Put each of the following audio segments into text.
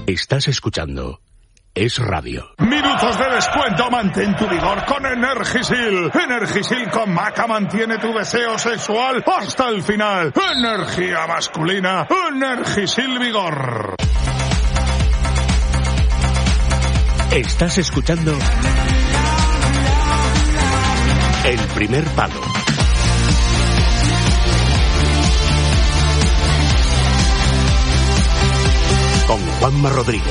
Estás escuchando Es Radio. Minutos de descuento, mantén tu vigor con Energisil. Energisil con maca mantiene tu deseo sexual hasta el final. Energía masculina, Energisil Vigor. Estás escuchando El Primer Palo. Con Juanma Rodríguez.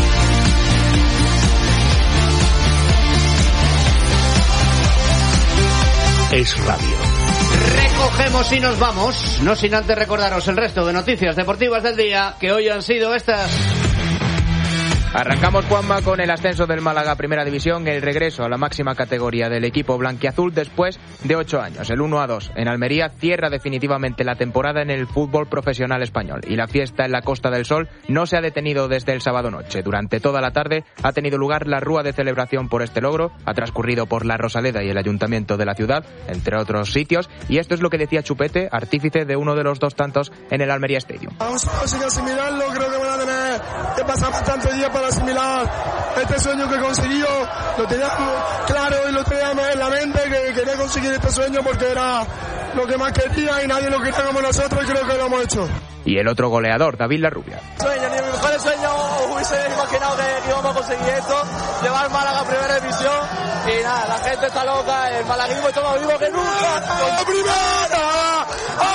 Es Radio. Recogemos y nos vamos, no sin antes recordaros el resto de noticias deportivas del día, que hoy han sido estas. Arrancamos, Juanma, con el ascenso del Málaga a Primera División, el regreso a la máxima categoría del equipo blanquiazul después de 8 años. El 1-2 en Almería cierra definitivamente la temporada en el fútbol profesional español. Y la fiesta en la Costa del Sol no se ha detenido desde el sábado noche. Durante toda la tarde ha tenido lugar la rúa de celebración por este logro. Ha transcurrido por la Rosaleda y el Ayuntamiento de la ciudad, entre otros sitios. Y esto es lo que decía Chupete, artífice de uno de los 2 tantos en el Almería Stadium. Aún sin asimilarlo, creo que van a tener que pasar bastantes días para asimilar este sueño que consiguió. Lo tenía claro y lo teníamos en la mente, que quería conseguir este sueño porque era lo que más quería y nadie lo quería como nosotros, y creo que lo hemos hecho. Y el otro goleador, David Larrubia. Ni mi mejor sueño hubiese imaginado que íbamos a conseguir esto, llevar Málaga a Primera División, y nada, la gente está loca, el malaguismo está más vivo que nunca. ¡A Primera!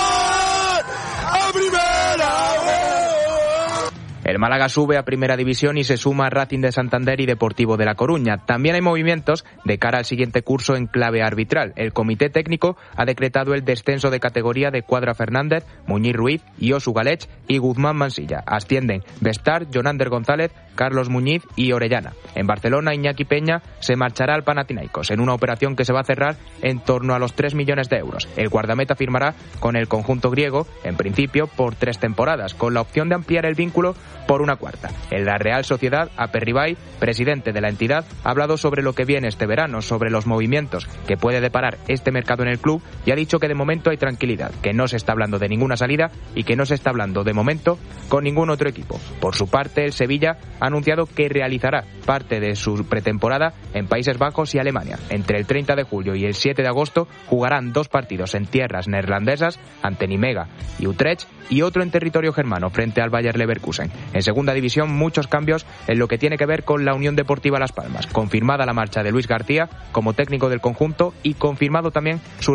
¡A Primera! El Málaga sube a Primera División y se suma a Racing de Santander y Deportivo de La Coruña. También hay movimientos de cara al siguiente curso en clave arbitral. El comité técnico ha decretado el descenso de categoría de Cuadra Fernández, Muñiz Ruiz, Iosu Galech y Guzmán Mansilla. Ascienden Bestar, Jonander González, Carlos Muñiz y Orellana. En Barcelona, Iñaki Peña se marchará al Panathinaikos en una operación que se va a cerrar en torno a los 3 millones de euros. El guardameta firmará con el conjunto griego, en principio, por 3 temporadas, con la opción de ampliar el vínculo por una 4ª. En la Real Sociedad, Aperribay, presidente de la entidad, ha hablado sobre lo que viene este verano, sobre los movimientos que puede deparar este mercado en el club, y ha dicho que de momento hay tranquilidad, que no se está hablando de ninguna salida y que no se está hablando de momento con ningún otro equipo. Por su parte, el Sevilla ha anunciado que realizará parte de su pretemporada en Países Bajos y Alemania. Entre el 30 de julio y el 7 de agosto jugarán 2 partidos en tierras neerlandesas ante Nimega y Utrecht y otro en territorio germano frente al Bayer Leverkusen. En Segunda División, muchos cambios en lo que tiene que ver con la Unión Deportiva Las Palmas. Confirmada la marcha de Luis García como técnico del conjunto y confirmado también su